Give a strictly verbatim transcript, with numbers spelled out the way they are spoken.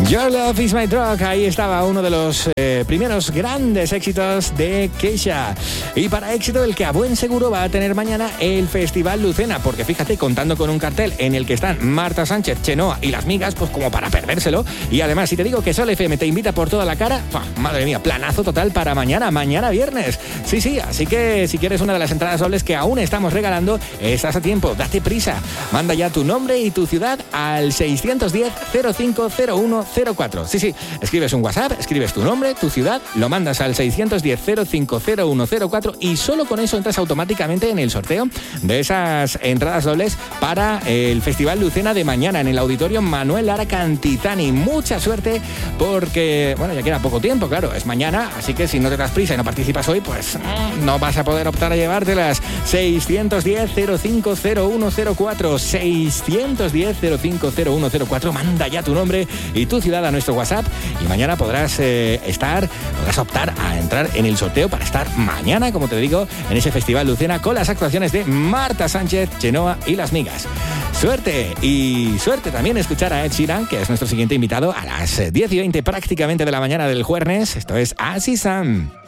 Your Love is My Drug, ahí estaba uno de los eh, primeros grandes éxitos de Keisha. Y para éxito el que a buen seguro va a tener mañana el Festival Lucena, porque fíjate, contando con un cartel en el que están Marta Sánchez, Chenoa y Las Migas, pues como para perdérselo. Y además, si te digo que Sol F M te invita por toda la cara, ¡pah! Madre mía, planazo total para mañana, mañana viernes. Sí, sí, así que si quieres una de las entradas dobles que aún estamos regalando, estás a tiempo, date prisa. Manda ya tu nombre y tu ciudad al seiscientos diez, cero cinco cero uno cero cuatro. Sí, sí, escribes un WhatsApp, escribes tu nombre, tu ciudad, lo mandas al seiscientos diez, cero cinco cero uno cero cuatro y solo con eso entras automáticamente en el sorteo de esas entradas dobles para el Festival Lucena de mañana en el Auditorio Manuel Lara Cantizani. Mucha suerte porque, bueno, ya queda poco tiempo, claro, es mañana, así que si no te das prisa y no participas hoy, pues no vas a poder optar a llevártelas. seiscientos diez, cero cinco cero uno cero cuatro, seiscientos diez, cero cinco cero uno cero cuatro, manda ya tu nombre y tu ciudad a nuestro WhatsApp y mañana podrás eh, estar, podrás optar a entrar en el sorteo para estar mañana, como te digo, en ese Festival Lucena con las actuaciones de Marta Sánchez, Chenoa y Las Migas. Suerte y suerte también escuchar a Ed Sheeran, que es nuestro siguiente invitado a las diez y veinte prácticamente de la mañana del jueves. Esto es Así Sam.